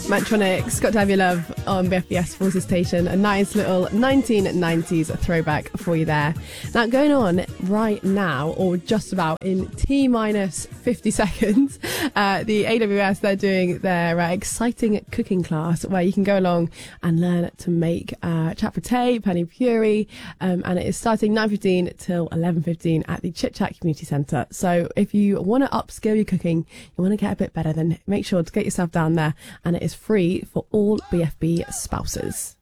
Mantronics, Got to Have Your Love on BFBS Forces Station. A nice little 1990s throwback for you there. Now, going on right now, or just about in T-minus 50 seconds, the AWS, they're doing their exciting cooking class where you can go along and learn to make chapati, pani puri, and it is starting 9:15 till 11:15 at the Chit Chat Community Centre. So if you want to upskill your cooking, you want to get a bit better, then make sure to get yourself down there, and it is free for all BFB spouses.